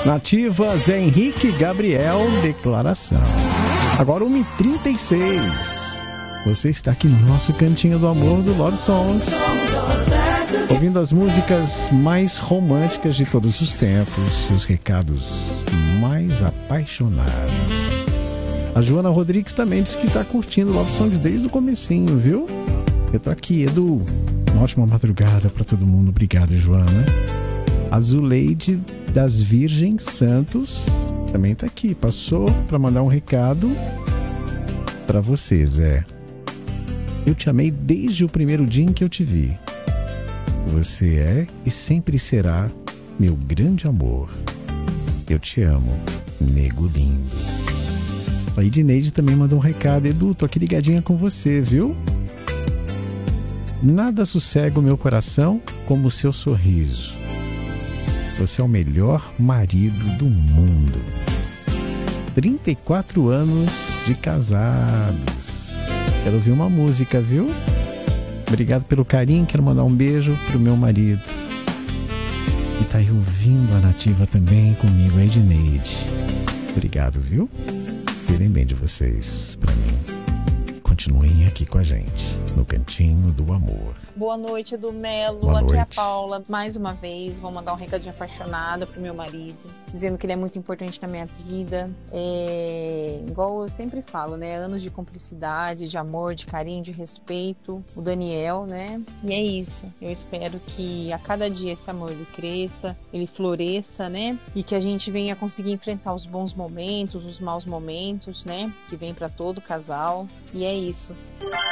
Nativa, Zé Henrique, Gabriel, declaração. Agora 1h36. Você está aqui no nosso Cantinho do Amor do Love Songs, ouvindo as músicas mais românticas de todos os tempos e os recados mais apaixonados. A Joana Rodrigues também disse que está curtindo Love Songs desde o comecinho, viu? Eu tô aqui, Edu. Uma ótima madrugada para todo mundo. Obrigado, Joana. A Zuleide das Virgens Santos também tá aqui. Passou para mandar um recado para você, Zé. Eu te amei desde o primeiro dia em que eu te vi. Você é e sempre será meu grande amor. Eu te amo, nego lindo. A Edneide também mandou um recado. Edu, tô aqui ligadinha com você, viu? Nada sossega o meu coração como o seu sorriso. Você é o melhor marido do mundo. 34 anos de casados. Quero ouvir uma música, viu? Obrigado pelo carinho. Quero mandar um beijo pro meu marido. E tá aí ouvindo a Nativa também comigo, a Edneide. Obrigado, viu? Cuidem bem de vocês, pra mim. Continuem aqui com a gente, no Cantinho do Amor. Boa noite, Edu Melo. Boa Aqui noite. é a Paula. Mais uma vez, vou mandar um recadinho apaixonado pro meu marido, dizendo que ele é muito importante na minha vida. Igual eu sempre falo, né? Anos de cumplicidade, de amor, de carinho, de respeito. O Daniel, né? E é isso. Eu espero que a cada dia esse amor ele cresça, ele floresça, né? E que a gente venha conseguir enfrentar os bons momentos, os maus momentos, né? Que vem para todo casal. E é isso.